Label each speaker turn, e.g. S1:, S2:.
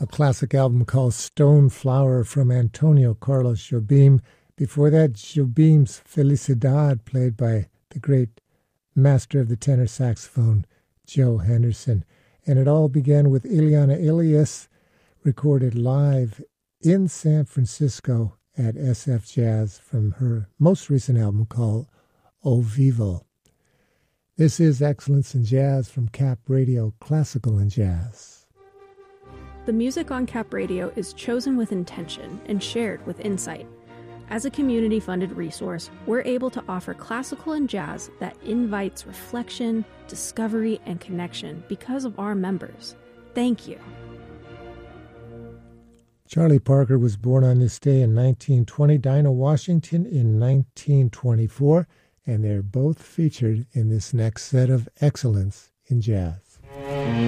S1: a classic album called Stone Flower from Antonio Carlos Jobim. Before that, Jobim's Felicidad, played by the great master of the tenor saxophone, Joe Henderson. And it all began with Ileana Elias, recorded live in San Francisco at SF Jazz from her most recent album called O Vivo. This is Excellence in Jazz from Cap Radio, Classical and Jazz.
S2: The music on Cap Radio is chosen with intention and shared with insight. As a community-funded resource, we're able to offer classical and jazz that invites reflection, discovery, and connection because of our members. Thank you.
S1: Charlie Parker was born on this day in 1920, Dinah Washington in 1924, and they're both featured in this next set of Excellence in Jazz.